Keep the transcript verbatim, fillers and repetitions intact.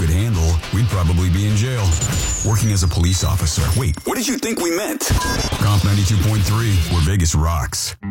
could handle, we'd probably be in jail. Working as a police officer. Wait, what did you think we meant? Comp ninety-two point three, where Vegas rocks.